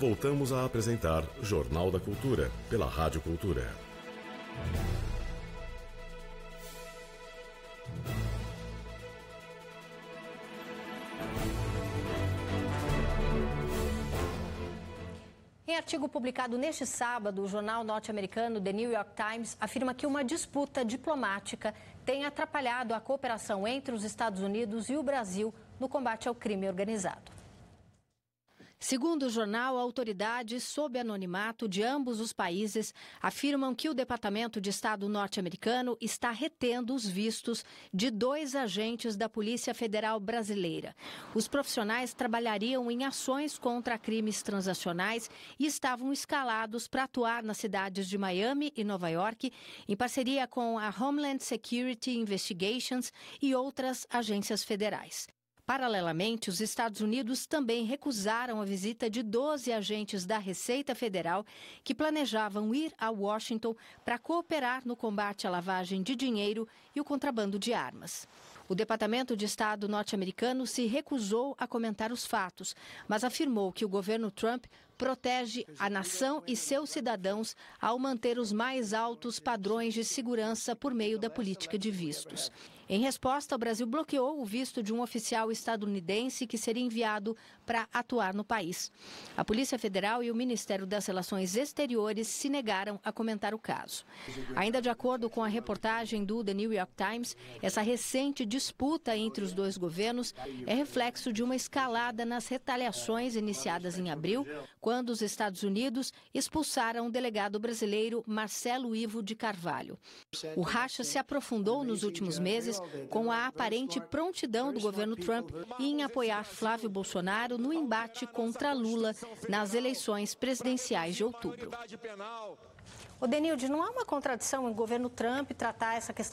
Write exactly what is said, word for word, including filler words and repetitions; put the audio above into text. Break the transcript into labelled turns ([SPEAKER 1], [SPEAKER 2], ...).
[SPEAKER 1] Voltamos a apresentar Jornal da Cultura, pela Rádio Cultura.
[SPEAKER 2] Em artigo publicado neste sábado, o jornal norte-americano The New York Times afirma que uma disputa diplomática tem atrapalhado a cooperação entre os Estados Unidos e o Brasil no combate ao crime organizado. Segundo o jornal, autoridades sob anonimato de ambos os países afirmam que o Departamento de Estado norte-americano está retendo os vistos de dois agentes da Polícia Federal Brasileira. Os profissionais trabalhariam em ações contra crimes transacionais e estavam escalados para atuar nas cidades de Miami e Nova York, em parceria com a Homeland Security Investigations e outras agências federais. Paralelamente, os Estados Unidos também recusaram a visita de doze agentes da Receita Federal que planejavam ir a Washington para cooperar no combate à lavagem de dinheiro e o contrabando de armas. O Departamento de Estado norte-americano se recusou a comentar os fatos, mas afirmou que o governo Trump protege a nação e seus cidadãos ao manter os mais altos padrões de segurança por meio da política de vistos. Em resposta, o Brasil bloqueou o visto de um oficial estadunidense que seria enviado para atuar no país. A Polícia Federal e o Ministério das Relações Exteriores se negaram a comentar o caso. Ainda de acordo com a reportagem do The New York Times, essa recente disputa entre os dois governos é reflexo de uma escalada nas retaliações iniciadas em abril, quando os Estados Unidos expulsaram o delegado brasileiro Marcelo Ivo de Carvalho. O racha se aprofundou nos últimos meses com a aparente prontidão do governo Trump em apoiar Flávio Bolsonaro no embate contra Lula nas eleições presidenciais de outubro. O Denilde, não há uma contradição em o governo Trump tratar essa questão